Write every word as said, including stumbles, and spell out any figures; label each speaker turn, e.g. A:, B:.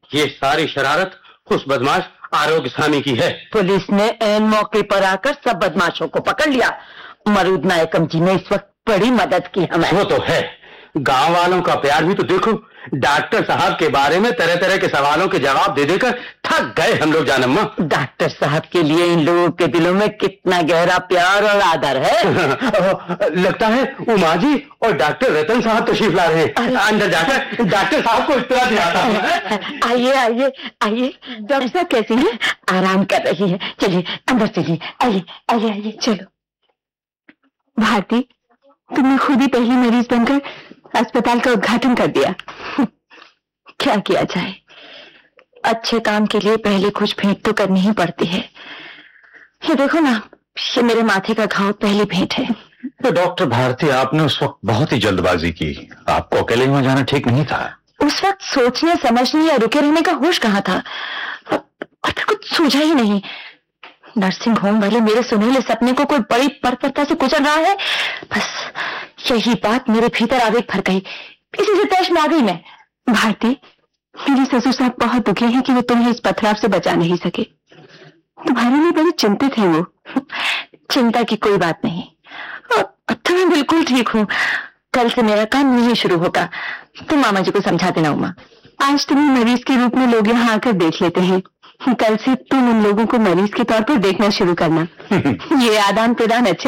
A: ये सारी शरारत उस बदमाश आरोग्य स्वामी की है।
B: पुलिस ने ऐन मौके पर आकर सब बदमाशों को पकड़ लिया। मरूद नायकम जी ने इस वक्त बड़ी मदद की हमें।
A: वो तो है, गांव वालों का प्यार भी तो देखो। डॉक्टर साहब के बारे में तरह तरह के सवालों के जवाब दे देकर थक गए हम लोग जानम्मा।
B: डॉक्टर साहब के लिए इन लोगों के दिलों में कितना गहरा प्यार और आदर है।
A: लगता है उमा जी और डॉक्टर रतन साहब तशरीफ ला रहे हैं। अंदर जाकर डॉक्टर साहब को इत्तला दिलाता हूं।
B: आइए आइए आइए। डॉक्टर साहब कैसी हैं? आराम कर रही है। चलिए अंदर चलिए। आइए आइए आइए। चलो
C: भारती, तुमने खुद ही पहली मरीज बनकर अस्पताल का उद्घाटन कर दिया।
B: क्या किया जाए, अच्छे काम के लिए पहले कुछ भेंट तो करनी ही पड़ती है। ये देखो ना, ये मेरे माथे का घाव पहली भेंट है।
D: तो डॉक्टर भारती, आपने उस वक्त बहुत ही जल्दबाजी की। आपको अकेले वहां जाना ठीक नहीं था।
B: उस वक्त सोचने समझने या रुके रहने का होश कहाँ था, और फिर कुछ सूझा ही नहीं। नर्सिंग होम वाले मेरे सुनहरे सपने को कोई बड़ी बर्बरता से कुचल रहा है। बस यही बात मेरे भीतर आवेग भर गई। इसी से तैश में आ गई मैं।
C: भारती, मेरे ससुर साहब बहुत दुखी हैं कि वो तुम्हें इस पथराव से बचा नहीं सके। तुम्हारे लिए बड़ी चिंतित है वो।
B: चिंता की कोई बात नहीं, अब तो मैं बिल्कुल ठीक हूँ। कल से मेरा काम नहीं शुरू होगा। तुम मामा जी को समझा देना उमा।
C: आज तुम्हें मरीज के रूप में लोग यहाँ आकर देख लेते हैं, कल से तुम उन लोगों को मरीज के तौर पर देखना शुरू करना। ये आदान प्रदान अच्छा